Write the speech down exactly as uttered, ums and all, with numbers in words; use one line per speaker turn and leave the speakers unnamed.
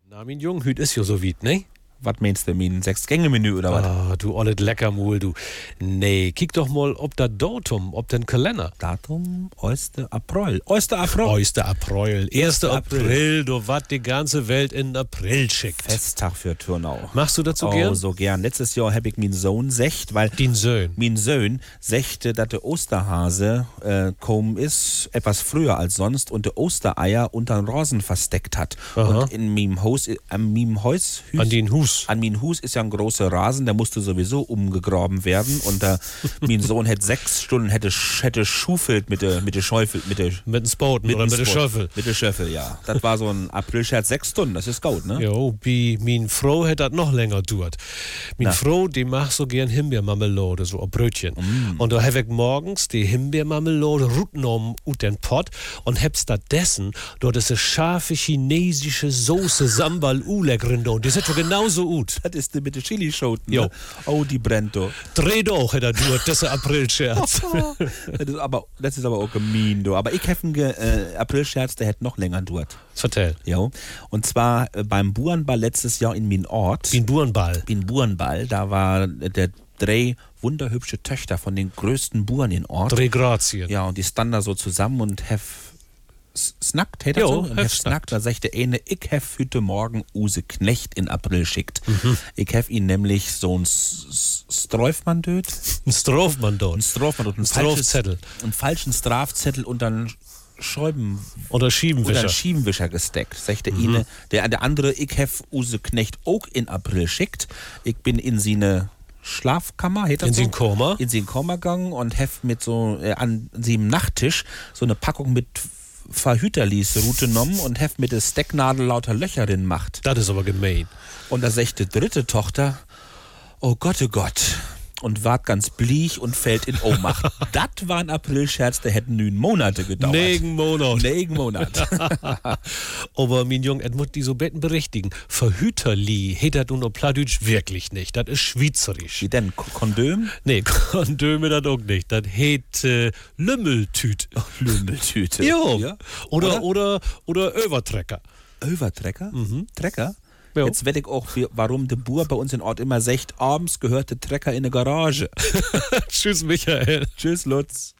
Na, mein Jung, hüt ist ja so weit, ne?
Was meinst du, mein Sechs-Gänge-Menü oder was?
Ah, du ollet Leckermul, du. Nee, kick doch mal ob das Datum, ob den Kalender.
Datum, erster April. erster April.
erster April. erster
April.
April, du wat die ganze Welt in April schickt.
Festtag für Turnau.
Machst du das so
oh,
gern?
so gern. Letztes Jahr hab ich meinen Sohn secht, weil
Den Söhn.
mein Sohn sechte, dass der Osterhase äh, kommen ist, etwas früher als sonst und der Ostereier unter den Rosen versteckt hat.
Aha.
Und in meinem Haus, an meinem Haus,
An den Hus.
An mein Hus ist ja ein großer Rasen, der musste sowieso umgegraben werden. Und da mein Sohn hätte sechs Stunden hätte, hätte schufelt mit der mit der Schäufel, mit der
Mit dem Spoten oder mit der Schöffel.
Mit der Schöffel, ja. Das war so ein Aprilscherz, sechs Stunden, das ist gut, ne?
Jo, wie min Frau hätte das noch länger dauert. Min
Na.
Frau, die macht so gern Himbeermarmelade, so ein Brötchen.
Mm.
Und da hab ich morgens die Himbeermarmelade rutgenommen ut den Pott und hab stattdessen dort ist eine scharfe chinesische Soße Sambal Ulegrin und die ist doch genauso gut.
Das ist die mit der Chilischoten,
Jo.
ne? Oh, die brennt doch.
Dreh doch, hätte er dauert, das ist ein Aprilscherz.
das, ist aber, das ist aber auch gemein, du. Aber ich hätte einen äh, Aprilscherz, der hätte noch länger dauert.
Vertell.
Jo. Und zwar äh, beim Burenball letztes Jahr in mein Ort.
Wie ein Burenball.
In Burenball, da war der drei wunderhübsche Töchter von den größten Buren in Ort.
Drei Grazien.
Ja, und die standen da so zusammen und hef s- snackt, hätte
Jo,
so? Und
hef
hef snackt, da sagte eine, ich hef heute Morgen Use Knecht in April schickt.
Mhm.
Ich hef ihn nämlich so ein Streufmann död,
Ein Strafmann dort.
ein Strafmann död, ein
Strafzettel.
einen falschen Strafzettel und dann Scheiben
Oder
oder
Schiebenwischer.
einen Schiebenwischer gesteckt. Sagte mhm. eine, der, der andere, ich hef Use Knecht auch in April schickt. Ich bin in seine Schlafkammer, hätte
In
so?
sin Koma.
in den Koma gegangen und hef mit so äh, an seinem Nachttisch so eine Packung mit Verhüterlis Route genommen und hef mit der Stecknadel lauter Löcher drin macht.
Das ist aber gemein.
Und da sagt die dritte Tochter, oh Gott, oh Gott, und ward ganz bleich und fällt in Ohnmacht. Das war ein Aprilscherz, der hätten neun Monate gedauert.
Negen Monat.
Negen Monat.
Aber mein Jung, er muss die so betten berichtigen. Verhüterli hätte du noch Pladütsch wirklich nicht. Das ist schweizerisch.
Wie denn? K- Kondom?
Nee, Kondöme das auch nicht. Das hätt äh, Lümmeltüt.
Lümmeltüte.
Jo.
Ja?
Oder, oder, oder Övertrecker.
Övertrecker?
Mhm.
Trecker?
Jo.
Jetzt weiß ich auch, wie, warum der Bur bei uns in Ort immer sagt, abends gehört der Trecker in eine Garage.
Tschüss, Michael.
Tschüss, Lutz.